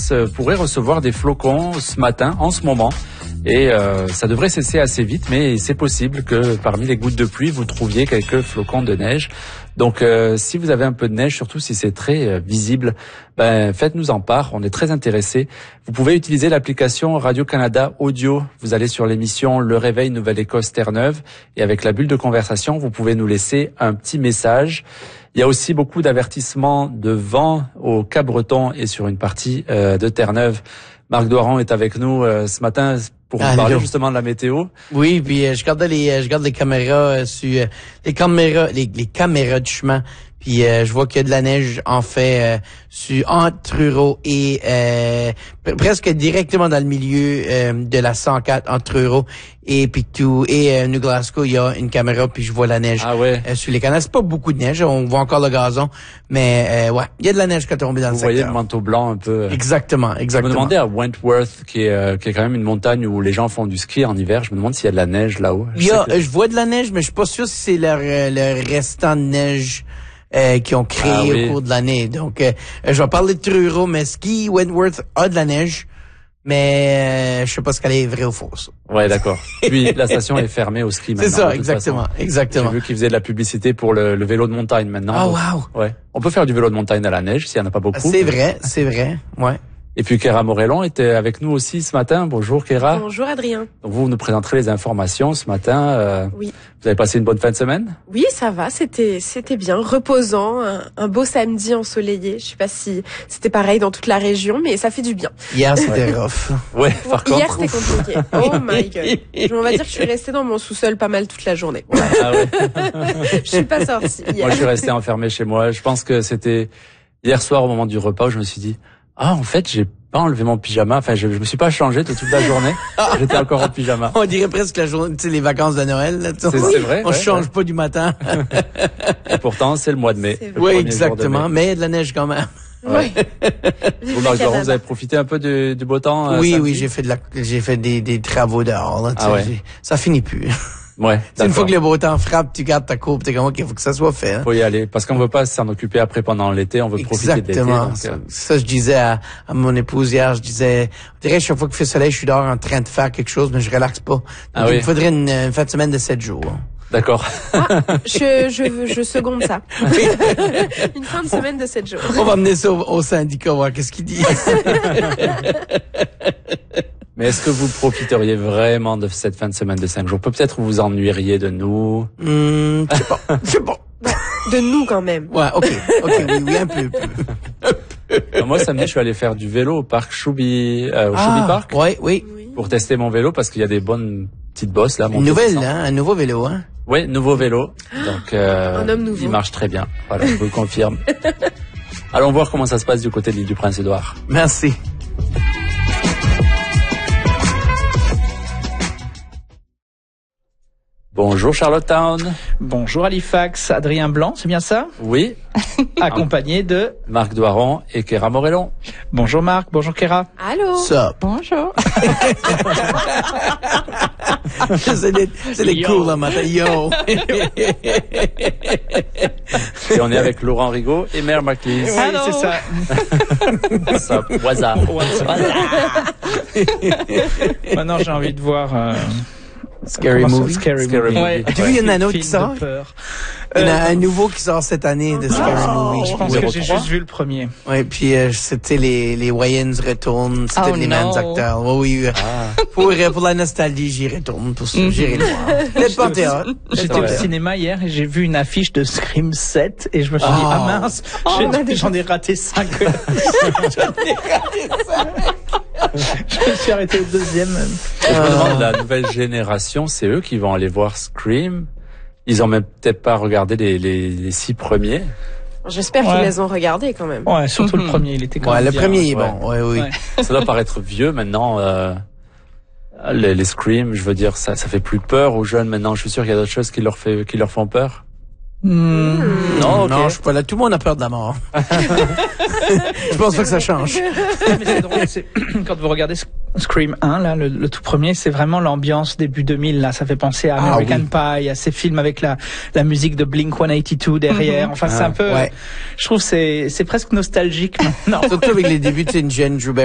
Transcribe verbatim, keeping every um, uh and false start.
Halifax euh, pourrait recevoir des flocons ce matin, en ce moment. Et euh, ça devrait cesser assez vite, mais c'est possible que parmi les gouttes de pluie, vous trouviez quelques flocons de neige. Donc euh, si vous avez un peu de neige, surtout si c'est très euh, visible, ben, faites-nous en part, on est très intéressés. Vous pouvez utiliser l'application Radio-Canada Audio. Vous allez sur l'émission Le Réveil Nouvelle-Écosse Terre-Neuve et avec la bulle de conversation, vous pouvez nous laisser un petit message. Il y a aussi beaucoup d'avertissements de vent au Cap-Breton et sur une partie euh, de Terre-Neuve. Marc Doiron est avec nous euh, ce matin pour vous ah, parler non. justement de la météo. Oui, puis euh, je garde les euh, je garde les caméras euh, sur euh, les caméras les, les caméras du chemin. Puis euh, je vois qu'il y a de la neige en fait euh, sur entre Truro et euh, p- presque directement dans le milieu euh, de la cent quatre entre Truro et Pictou et euh, New Glasgow. Il y a une caméra puis je vois la neige Ah ouais. euh, sur les canaux. C'est pas beaucoup de neige, on voit encore le gazon, mais euh, ouais, il y a de la neige qui est tombée dans Vous le voyez secteur. le manteau blanc un peu. Exactement, Je me exactement. demandais à Wentworth, qui est, euh, qui est quand même une montagne où les gens font du ski en hiver. Je me demande s'il y a de la neige là-haut. Je Il y a, sais que- je vois de la neige, mais je suis pas sûr si c'est leur, euh, leur restant de neige euh, qu'ils ont créé Ah oui. au cours de l'année. Donc, euh, je vais parler de Truro, mais ski, Wentworth a de la neige, mais euh, je sais pas ce qu'elle est vraie ou fausse. Ouais, d'accord. Puis la station est fermée au ski maintenant. C'est ça, de toute exactement, façon. exactement. J'ai vu qu'ils faisaient de la publicité pour le, le vélo de montagne maintenant. Ah, donc, wow. Ouais. On peut faire du vélo de montagne à la neige s'il y en a pas beaucoup. C'est vrai, c'est vrai, ouais. Et puis Kéra Morellon était avec nous aussi ce matin. Bonjour Kéra. Bonjour Adrien. Donc vous nous présenterez les informations ce matin. Euh, Oui. Vous avez passé une bonne fin de semaine? Oui, ça va, c'était c'était bien, reposant, un, un beau samedi ensoleillé. Je sais pas si c'était pareil dans toute la région, mais ça fait du bien. Hier, c'était rough. Ouais, par Hier, contre. c'était compliqué. Oh my god. Je- On va dire que je suis restée dans mon sous-sol pas mal toute la journée. Ah ouais. Je suis pas sortie hier. Moi, je suis resté enfermé chez moi. Je pense que c'était hier soir au moment du repas où je me suis dit, ah, en fait, j'ai pas enlevé mon pyjama. Enfin, je, je me suis pas changé toute la journée. J'étais encore en pyjama. On dirait presque la journée, tu sais, les vacances de Noël, là, tu sais. C'est- c'est vrai, On ouais, change ouais. pas du matin. Et pourtant, c'est le mois de mai. C'est le Oui, premier jour de exactement. mai. Mais il y a de la neige quand même. Ouais. Vous, Marc Doiron, vous avez profité un peu du, du beau temps? euh, Oui, samedi? oui, j'ai fait de la, j'ai fait des, des travaux dehors, là, tu Ah sais, ouais. j'ai- ça finit plus. Ouais. C'est une d'accord. fois que le beau temps frappe, tu gardes ta courbe, t'es comme, ok, faut que ça soit fait, hein. Faut y aller. Parce qu'on veut pas s'en occuper après pendant l'été. On veut profiter de l'été. Exactement. donc, Ça, euh, ça, je disais à, à mon épouse hier, je disais, on dirait chaque fois qu'il fait soleil, je suis dehors en train de faire quelque chose, mais je relaxe pas. Donc, Ah il oui. me faudrait une, une fin de semaine de sept jours. D'accord. Je, je, je seconde ça. Une fin de semaine de sept jours. On va amener ça au, au syndicat, voir qu'est-ce qu'il dit. Mais est-ce que vous profiteriez vraiment de cette fin de semaine de cinq jours? Peut-être vous vous ennuieriez de nous. Hum, je sais pas. Je sais pas. De nous quand même. Ouais, ok. Ok, oui, oui, un peu. peu. Moi, samedi, je suis allé faire du vélo au parc Choubi, euh, au Choubi Park, Ouais, oui. Oui. pour tester mon vélo parce qu'il y a des bonnes petites bosses là. Une montées nouvelle, descentes. hein, un nouveau vélo, hein. Ouais, nouveau vélo. Donc, euh, Un homme nouveau. il marche très bien. Voilà, je vous le confirme. Allons voir comment ça se passe du côté de l'île du Prince-Édouard. Merci. Bonjour Charlottetown. Bonjour Halifax, Adrien Blanc, c'est bien ça? Oui, Accompagné de... Marc Doiron et Kéra Morellon. Bonjour Marc, bonjour Kéra. Allô? Ça. Bonjour. c'est les, c'est les Yo. cours, là, matin. Yo. Et on est avec Laurent Rigaud et Mère McLeese. Oui, c'est ça. Ça, waza. Maintenant j'ai envie de voir... Euh, Scary comment ça- movie. Scary, Scary movie. movie. As-tu vu, il y en a un autre Film qui sort? de peur. Il y en a Euh, un nouveau qui sort cette année de Scary Movie. Je pense Numéro que j'ai trois. juste vu le premier. Ouais, puis euh, c'était les les Wayans retournent, c'était Oh les non. mêmes acteurs. Ouais, oui, euh, Ah. pour euh, pour la nostalgie, j'y retourne pour ça, Mhm. j'irai le voir. Le Panthéon. J'étais Ouais. au cinéma hier et j'ai vu une affiche de Scream sept et je me suis dit, Oh. ah mince, Oh, j'ai- on a déjà- j'en ai raté cinq. Je me suis arrêté au deuxième. Je me demande, la nouvelle génération, c'est eux qui vont aller voir Scream. Ils ont même peut-être pas regardé les, les, les six premiers. J'espère Ouais. qu'ils les ont regardés quand même. Ouais, surtout le premier, il était quand Ouais, même le bien. premier est ouais. bon. Ouais, oui. Ouais. Ça doit paraître vieux maintenant. Euh, les, les Scream, je veux dire, ça, ça fait plus peur aux jeunes maintenant. Je suis sûr qu'il y a d'autres choses qui leur fait, qui leur font peur. Hmm. Non, ok. Non, je suis pas là. Tout le monde a peur de la mort. Je pense pas que ça change. Mais c'est drôle, c'est quand vous regardez Sc- Scream un, là, le, le tout premier, c'est vraiment l'ambiance début deux mille, là. Ça fait penser à Ah, American Pie, à ces films avec la, la musique de Blink cent quatre-vingt-deux derrière. Enfin, c'est Ah, un peu, ouais. je trouve, c'est, c'est presque nostalgique maintenant. Surtout avec les débuts, tu sais, une jeune Drew